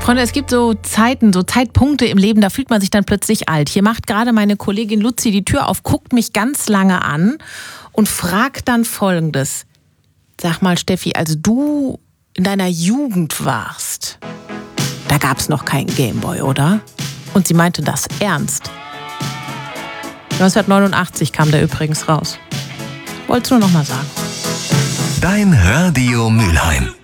Freunde, es gibt so Zeiten, so Zeitpunkte im Leben, da fühlt man sich dann plötzlich alt. Hier macht gerade meine Kollegin Luzi die Tür auf, guckt mich ganz lange an und fragt dann Folgendes. Sag mal, Steffi, als du in deiner Jugend warst, da gab es noch keinen Gameboy, oder? Und sie meinte das ernst. 1989 kam der übrigens raus. Wollt's nur noch mal sagen. Dein Radio Mülheim.